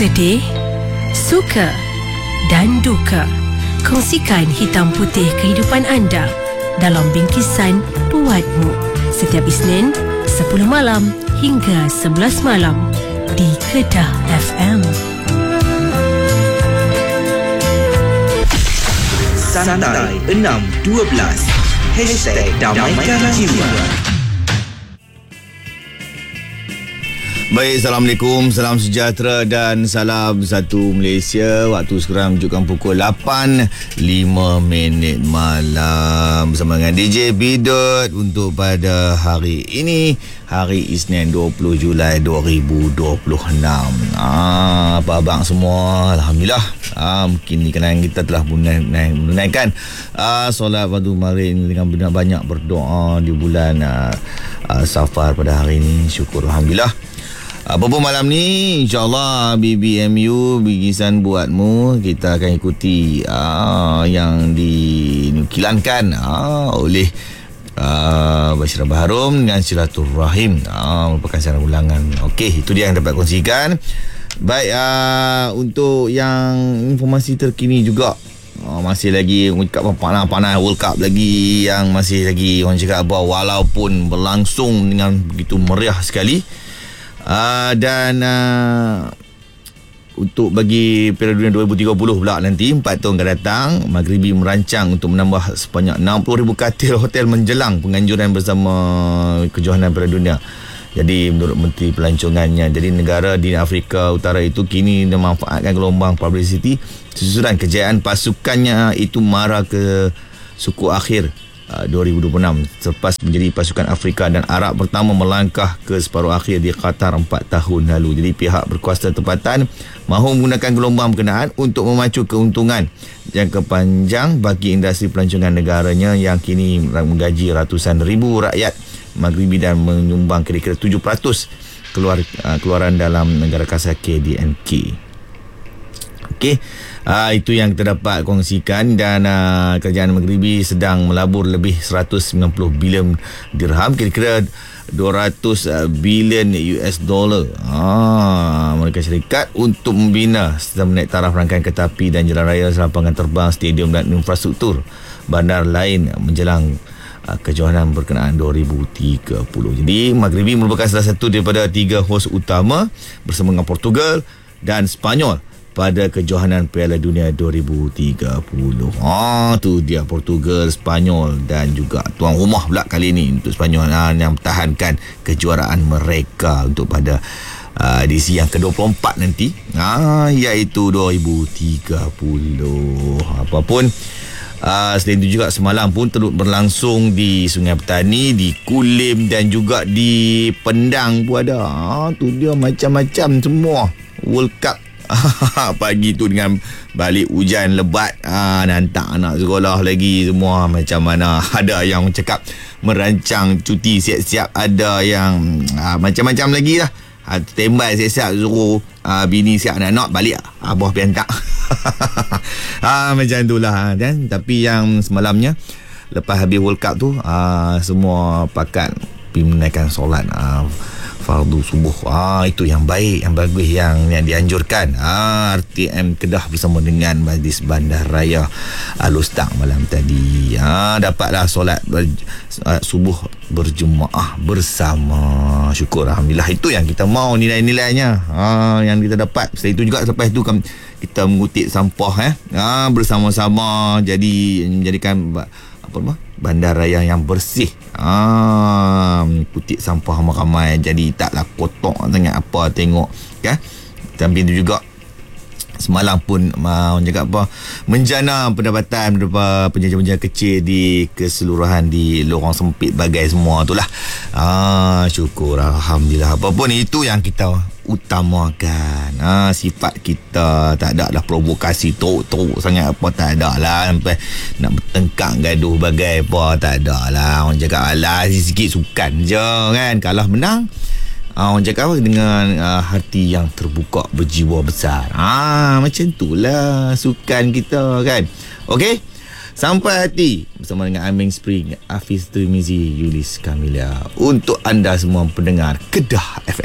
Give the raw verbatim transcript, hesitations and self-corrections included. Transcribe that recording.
Sedih, suka dan duka. Kongsikan hitam putih kehidupan anda dalam bingkisan Buatmu setiap Isnin sepuluh malam hingga sebelas malam di Kedah F M. Santai enam dua belas Hashtag Damaikan Jiwa. Baik, Assalamualaikum, salam sejahtera dan salam satu Malaysia. Waktu sekarang menunjukkan pukul lapan lima minit malam bersama dengan D J Bidot untuk pada hari ini, hari Isnin dua puluh Julai dua ribu dua puluh enam. Ah, apa abang semua? Alhamdulillah. Ah, mungkin ni kenangan kita telah menunaikan ah, solat fardu maghrib dengan benar banyak berdoa di bulan ah, ah, Safar pada hari ini. Syukur Alhamdulillah. Apa pun malam ni, insyaAllah B B M U, Bingkisan Buatmu, kita akan ikuti aa, yang dinukilankan aa, oleh aa, Bashir Baharum dengan Silaturrahim. Aa, merupakan siaran ulangan. Okey, itu dia yang dapat kongsikan. Baik, aa, untuk yang informasi terkini juga, aa, masih lagi panas-panas World Cup lagi, yang masih lagi orang cakap apa, walaupun berlangsung dengan begitu meriah sekali. Uh, dan uh, untuk bagi Piala Dunia dua ribu tiga puluh pula nanti, empat tahun akan datang, Maghribi merancang untuk menambah sebanyak enam puluh ribu katil hotel menjelang penganjuran bersama kejohanan Piala Dunia. Jadi menurut Menteri Pelancongannya, jadi negara di Afrika Utara itu kini memanfaatkan gelombang publicity susulan kejayaan pasukannya itu mara ke suku akhir dua ribu dua puluh enam selepas menjadi pasukan Afrika dan Arab pertama melangkah ke separuh akhir di Qatar empat tahun lalu. Jadi pihak berkuasa tempatan mahu menggunakan gelombang berkenaan untuk memacu keuntungan jangka panjang bagi industri pelancongan negaranya yang kini menggaji ratusan ribu rakyat Maghribi dan menyumbang kira-kira tujuh peratus keluar, keluaran dalam negara kasar K D N K. Okey, uh, itu yang kita dapat kongsikan. Dan uh, kerajaan Maghribi sedang melabur lebih seratus sembilan puluh bilion dirham, kira-kira dua ratus bilion U S dollar ah, Amerika Syarikat untuk membina sistem naik taraf rangkaian kereta api dan jalan raya, lapangan terbang, stadium dan infrastruktur bandar lain menjelang uh, kejohanan berkenaan dua ribu tiga puluh. Jadi Maghribi merupakan salah satu daripada tiga hos utama bersama dengan Portugal dan Sepanyol pada kejohanan Piala Dunia dua ribu tiga puluh. Ah, tu dia, Portugal, Sepanyol dan juga tuan rumah pula kali ni untuk Sepanyol ah, yang mempertahankan kejuaraan mereka untuk pada uh, edisi yang ke dua puluh empat nanti, ah, iaitu dua ribu tiga puluh. Apapun Uh, selain itu juga semalam pun terus berlangsung di Sungai Petani, di Kulim dan juga di Pendang pun ada. Ah, tu dia macam-macam semua World Cup. Pagi tu dengan balik hujan lebat, ah, nantak anak sekolah lagi semua macam mana. Ada yang cakap merancang cuti siap-siap, ada yang ah, macam-macam lagi lah. Ah, tembak siap-siap suruh ah, bini siap anak-anak balik lah. Abah pergi hantar. ah, macam tu lah kan. Tapi yang semalamnya lepas habis World Cup tu, ah, semua pakat pergi menaikkan solat ah, fardu subuh. Ah, itu yang baik, yang bagus, yang yang dianjurkan. Ah, R T M Kedah bersama dengan Majlis Bandar Raya Alustaq malam tadi. Ah, dapatlah solat ber, uh, subuh berjemaah bersama. Syukur Alhamdulillah. Itu yang kita mau, nilai-nilainya. Ah, yang kita dapat. Setelah itu juga selepas itu kan kita mengutip sampah eh. Ah, bersama-sama jadi menjadikan apa apa bandar raya yang bersih. Ah, putih sampah ramai-ramai, jadi taklah kotor sangat apa tengok kan. Tapi itu juga semalam pun uh, orang cakap apa, menjana pendapatan beberapa penjaja-penjaja kecil di keseluruhan di lorong sempit bagai semua itulah. Ah, syukur Alhamdulillah. Apapun itu yang kita utamakan. Ah, sifat kita tak ada lah provokasi teruk-teruk sangat apa, tak ada lah sampai nak bertengkar gaduh bagai apa, tak ada lah. Orang cakap alah sikit sukan je kan, kalah menang. Ah, orang cakap dengan uh, hati yang terbuka, berjiwa besar. Ah, macam itulah sukan kita kan. Okey, sampai hati bersama dengan Aming Spring, Hafiz Tirmizi, Yulis Kamilia, untuk anda semua pendengar Kedah F M.